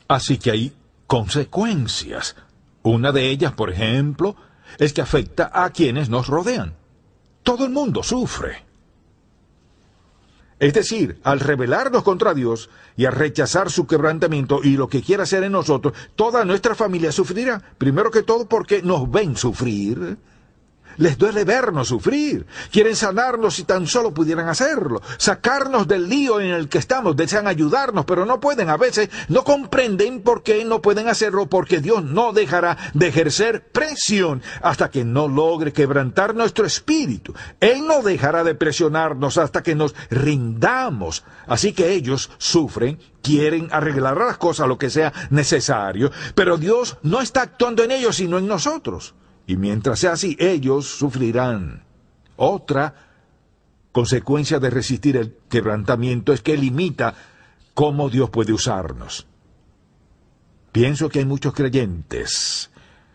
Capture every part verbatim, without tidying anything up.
Así que hay consecuencias. Una de ellas, por ejemplo, es que afecta a quienes nos rodean. Todo el mundo sufre. Es decir, al rebelarnos contra Dios y al rechazar su quebrantamiento y lo que quiera hacer en nosotros, toda nuestra familia sufrirá. Primero que todo porque nos ven sufrir. Les duele vernos sufrir. Quieren sanarnos si tan solo pudieran hacerlo. Sacarnos del lío en el que estamos. Desean ayudarnos, pero no pueden. A veces no comprenden por qué no pueden hacerlo, porque Dios no dejará de ejercer presión hasta que no logre quebrantar nuestro espíritu. Él no dejará de presionarnos hasta que nos rindamos. Así que ellos sufren, quieren arreglar las cosas, lo que sea necesario, pero Dios no está actuando en ellos, sino en nosotros. Y mientras sea así, ellos sufrirán. Otra consecuencia de resistir el quebrantamiento es que limita cómo Dios puede usarnos. Pienso que hay muchos creyentes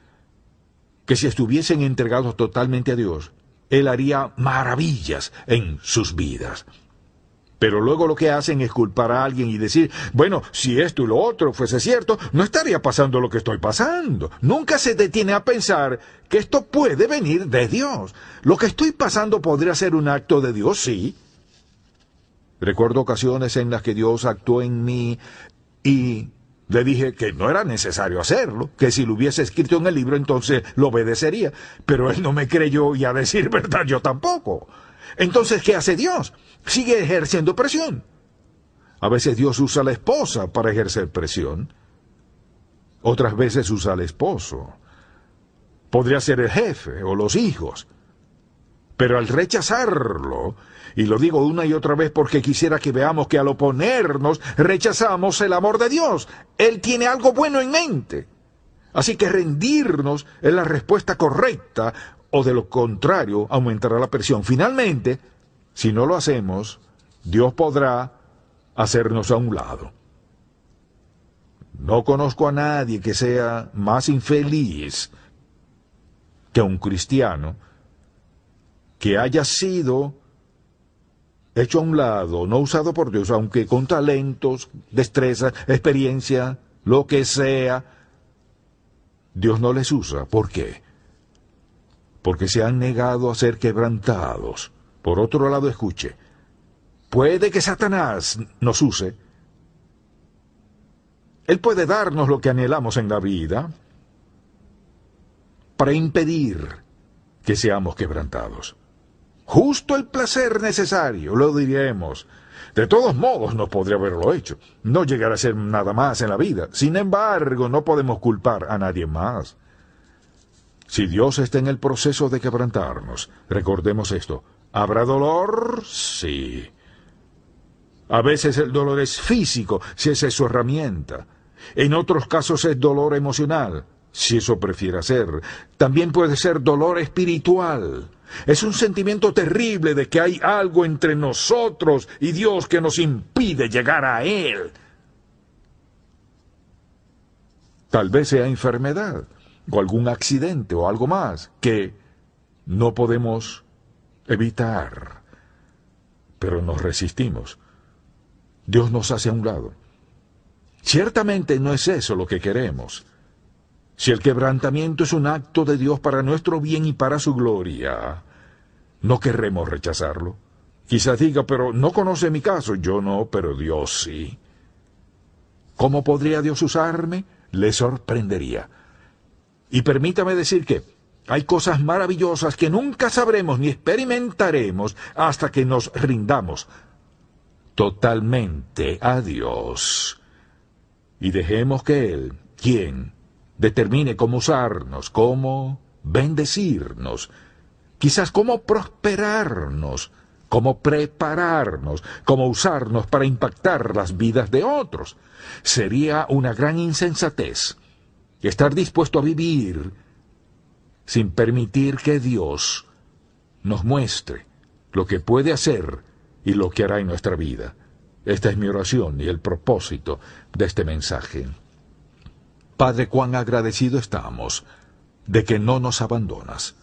que si estuviesen entregados totalmente a Dios, Él haría maravillas en sus vidas. Pero luego lo que hacen es culpar a alguien y decir, bueno, si esto y lo otro fuese cierto, no estaría pasando lo que estoy pasando. Nunca se detiene a pensar que esto puede venir de Dios. Lo que estoy pasando podría ser un acto de Dios, sí. Recuerdo ocasiones en las que Dios actuó en mí y le dije que no era necesario hacerlo, que si lo hubiese escrito en el libro entonces lo obedecería. Pero Él no me creyó y a decir verdad yo tampoco. Entonces, ¿qué hace Dios? Sigue ejerciendo presión. A veces Dios usa a la esposa para ejercer presión. Otras veces usa al esposo. Podría ser el jefe o los hijos. Pero al rechazarlo, y lo digo una y otra vez porque quisiera que veamos que al oponernos rechazamos el amor de Dios. Él tiene algo bueno en mente. Así que rendirnos es la respuesta correcta, o de lo contrario aumentará la presión. Finalmente, si no lo hacemos, Dios podrá hacernos a un lado. No conozco a nadie que sea más infeliz que un cristiano que haya sido hecho a un lado, no usado por Dios, aunque con talentos, destreza, experiencia, lo que sea, Dios no les usa. ¿Por qué? Porque se han negado a ser quebrantados. Por otro lado, escuche, puede que Satanás nos use. Él puede darnos lo que anhelamos en la vida para impedir que seamos quebrantados. Justo el placer necesario, lo diremos. De todos modos, no podría haberlo hecho. No llegará a ser nada más en la vida. Sin embargo, no podemos culpar a nadie más. Si Dios está en el proceso de quebrantarnos, recordemos esto. ¿Habrá dolor? Sí. A veces el dolor es físico, si esa es su herramienta. En otros casos es dolor emocional, si eso prefiere ser. También puede ser dolor espiritual. Es un sentimiento terrible de que hay algo entre nosotros y Dios que nos impide llegar a Él. Tal vez sea enfermedad, o algún accidente, o algo más, que no podemos evitar, pero nos resistimos. Dios nos hace a un lado. Ciertamente no es eso lo que queremos. Si el quebrantamiento es un acto de Dios para nuestro bien y para su gloria, no querremos rechazarlo. Quizás diga, pero no conoce mi caso. Yo no, pero Dios sí. ¿Cómo podría Dios usarme? Le sorprendería. Y permítame decir que hay cosas maravillosas que nunca sabremos ni experimentaremos hasta que nos rindamos totalmente a Dios y dejemos que Él, quien determine cómo usarnos, cómo bendecirnos, quizás cómo prosperarnos, cómo prepararnos, cómo usarnos para impactar las vidas de otros. Sería una gran insensatez estar dispuesto a vivir sin permitir que Dios nos muestre lo que puede hacer y lo que hará en nuestra vida. Esta es mi oración y el propósito de este mensaje. Padre, cuán agradecido estamos de que no nos abandonas.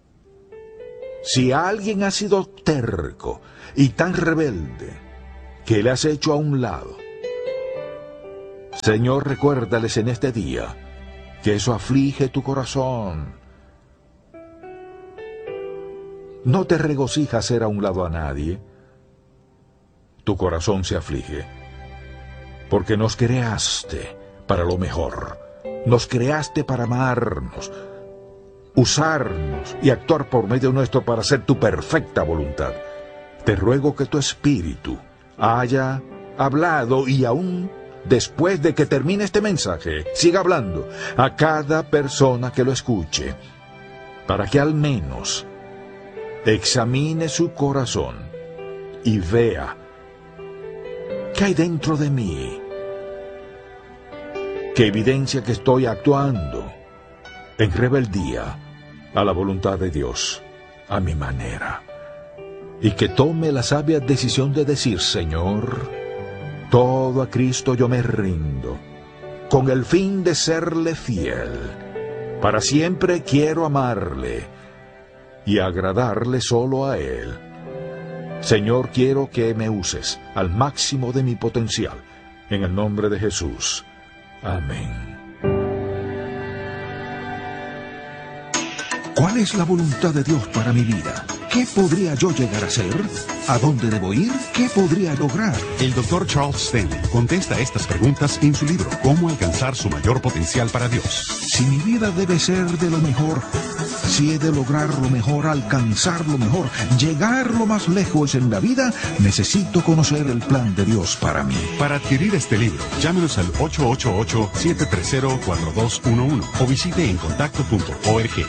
Si alguien ha sido terco y tan rebelde que le has hecho a un lado, Señor, recuérdales en este día que eso aflige tu corazón. No te regocija hacer a un lado a nadie. Tu corazón se aflige, porque nos creaste para lo mejor. Nos creaste para amarnos, usarnos y actuar por medio nuestro para hacer tu perfecta voluntad. Te ruego que tu espíritu haya hablado y aún después de que termine este mensaje, siga hablando a cada persona que lo escuche, para que al menos examine su corazón y vea qué hay dentro de mí, que evidencia que estoy actuando en rebeldía a la voluntad de Dios, a mi manera, y que tome la sabia decisión de decir: Señor, todo a Cristo yo me rindo, con el fin de serle fiel. Para siempre quiero amarle y agradarle solo a Él. Señor, quiero que me uses al máximo de mi potencial, en el nombre de Jesús. Amén. ¿Cuál es la voluntad de Dios para mi vida? ¿Qué podría yo llegar a ser? ¿A dónde debo ir? ¿Qué podría lograr? El doctor Charles Stanley contesta estas preguntas en su libro Cómo alcanzar su mayor potencial para Dios. Si mi vida debe ser de lo mejor, si he de lograr lo mejor, alcanzar lo mejor, llegar lo más lejos en la vida, necesito conocer el plan de Dios para mí. Para adquirir este libro, llámenos al ocho ocho ocho, siete tres cero, cuatro dos uno uno o visite encontacto punto org.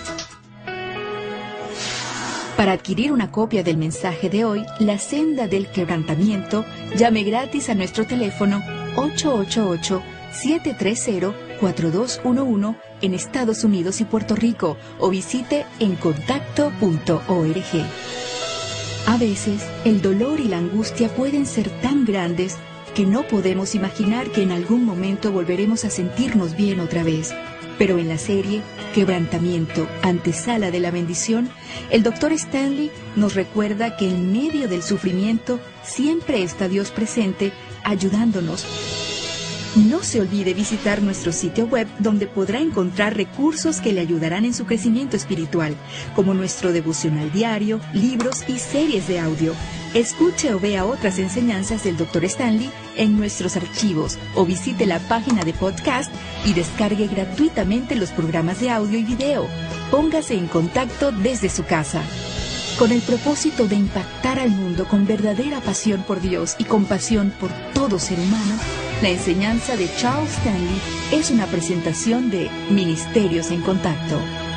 Para adquirir una copia del mensaje de hoy, La Senda del Quebrantamiento, llame gratis a nuestro teléfono ocho ocho ocho, siete tres cero, cuatro dos uno uno en Estados Unidos y Puerto Rico o visite encontacto punto org. A veces, el dolor y la angustia pueden ser tan grandes que no podemos imaginar que en algún momento volveremos a sentirnos bien otra vez. Pero en la serie Quebrantamiento, antesala de la bendición, el doctor Stanley nos recuerda que en medio del sufrimiento siempre está Dios presente, ayudándonos. No se olvide visitar nuestro sitio web, donde podrá encontrar recursos que le ayudarán en su crecimiento espiritual, como nuestro devocional diario, libros y series de audio. Escuche o vea otras enseñanzas del doctor Stanley en nuestros archivos o visite la página de podcast y descargue gratuitamente los programas de audio y video. Póngase en contacto desde su casa. Con el propósito de impactar al mundo con verdadera pasión por Dios y compasión por todo ser humano, la enseñanza de Charles Stanley es una presentación de Ministerios en Contacto.